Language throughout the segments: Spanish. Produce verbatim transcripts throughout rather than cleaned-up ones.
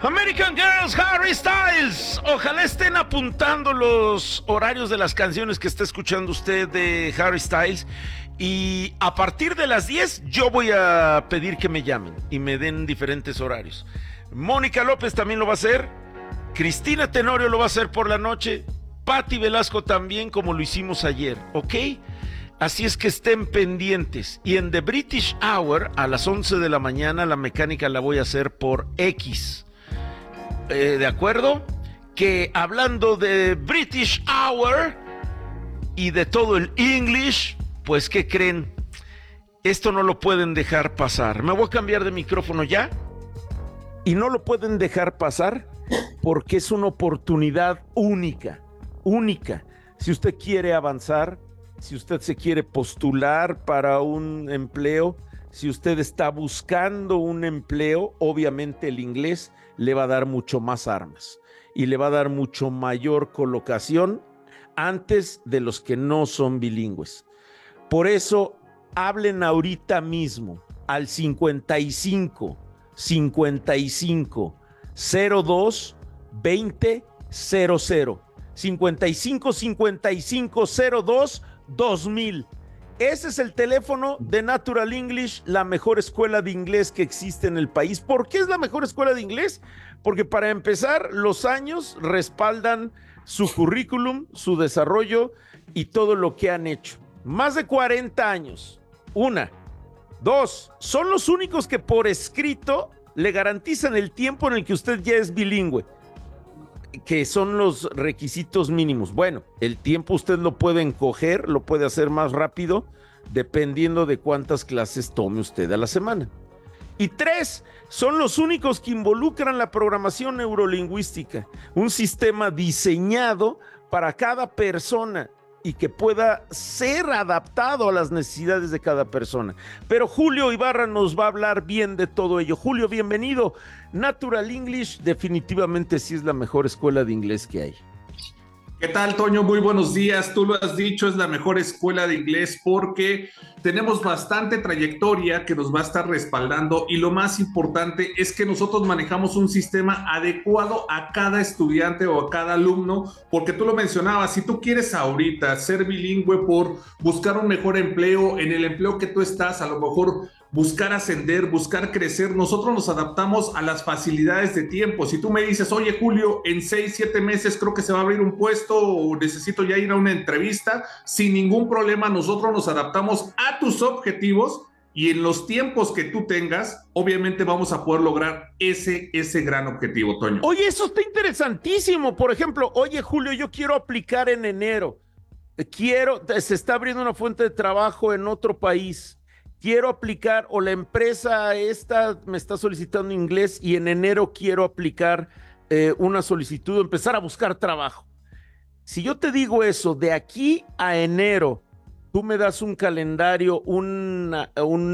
American Girls, Harry Styles. Ojalá estén apuntando los horarios de las canciones que está escuchando usted de Harry Styles. Y a partir de las diez yo voy a pedir que me llamen y me den diferentes horarios. Mónica López también lo va a hacer. Cristina Tenorio lo va a hacer por la noche. Patti Velasco también, como lo hicimos ayer, ¿ok? Así es que estén pendientes. Y en The British Hour, a las once de la mañana, la mecánica la voy a hacer por X. Eh, ¿De acuerdo? Que hablando de British Hour y de todo el English, pues ¿qué creen? Esto no lo pueden dejar pasar. Me voy a cambiar de micrófono ya. Y no lo pueden dejar pasar porque es una oportunidad única, única. Si usted quiere avanzar, si usted se quiere postular para un empleo, si usted está buscando un empleo, obviamente el inglés le va a dar mucho más armas y le va a dar mucho mayor colocación antes de los que no son bilingües. Por eso, hablen ahorita mismo al cincuenta y cinco, cincuenta y cinco, cero dos, veinte, cero cero. cincuenta y cinco, cincuenta y cinco, cero dos, dos mil. Ese es el teléfono de Natural English, la mejor escuela de inglés que existe en el país. ¿Por qué es la mejor escuela de inglés? Porque para empezar, los años respaldan su currículum, su desarrollo y todo lo que han hecho. Más de cuarenta años. Una. Dos. Son los únicos que por escrito le garantizan el tiempo en el que usted ya es bilingüe, que son los requisitos mínimos. Bueno, el tiempo usted lo puede encoger, lo puede hacer más rápido, dependiendo de cuántas clases tome usted a la semana. Y tres, son los únicos que involucran la programación neurolingüística, un sistema diseñado para cada persona y que pueda ser adaptado a las necesidades de cada persona. Pero Julio Ibarra nos va a hablar bien de todo ello. Julio, bienvenido. Natural English definitivamente sí es la mejor escuela de inglés que hay. ¿Qué tal, Toño? Muy buenos días. Tú lo has dicho, es la mejor escuela de inglés porque tenemos bastante trayectoria que nos va a estar respaldando y lo más importante es que nosotros manejamos un sistema adecuado a cada estudiante o a cada alumno, porque tú lo mencionabas, si tú quieres ahorita ser bilingüe por buscar un mejor empleo, en el empleo que tú estás, a lo mejor buscar ascender, buscar crecer, nosotros nos adaptamos a las facilidades de tiempo. Si tú me dices, oye Julio, en seis, siete meses creo que se va a abrir un puesto o necesito ya ir a una entrevista, sin ningún problema nosotros nos adaptamos a tus objetivos y en los tiempos que tú tengas, obviamente vamos a poder lograr ese, ese gran objetivo, Toño. Oye, eso está interesantísimo. Por ejemplo, oye Julio, yo quiero aplicar en enero. Quiero, se está abriendo una fuente de trabajo en otro país. Quiero aplicar, o la empresa esta me está solicitando inglés y en enero quiero aplicar eh, una solicitud, empezar a buscar trabajo. Si yo te digo eso, de aquí a enero, tú me das un calendario, una,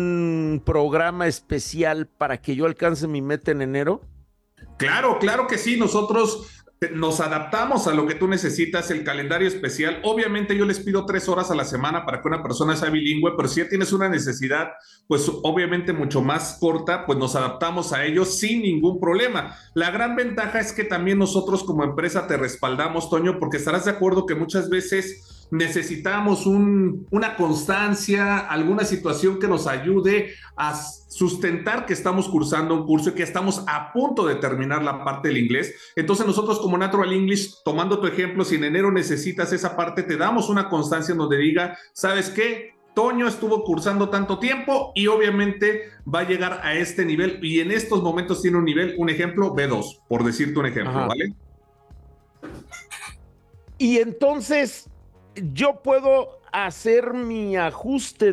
un programa especial para que yo alcance mi meta en enero. Claro, claro que sí, nosotros nos adaptamos a lo que tú necesitas, el calendario especial. Obviamente yo les pido tres horas a la semana para que una persona sea bilingüe, pero si ya tienes una necesidad, pues obviamente mucho más corta, pues nos adaptamos a ellos sin ningún problema. La gran ventaja es que también nosotros como empresa te respaldamos, Toño, porque estarás de acuerdo que muchas veces necesitamos un, una constancia, alguna situación que nos ayude a sustentar que estamos cursando un curso y que estamos a punto de terminar la parte del inglés. Entonces nosotros como Natural English, tomando tu ejemplo, si en enero necesitas esa parte, te damos una constancia en donde diga, ¿sabes qué? Toño estuvo cursando tanto tiempo y obviamente va a llegar a este nivel y en estos momentos tiene un nivel, un ejemplo, B dos, por decirte un ejemplo, ajá, ¿vale? Y entonces yo puedo hacer mi ajuste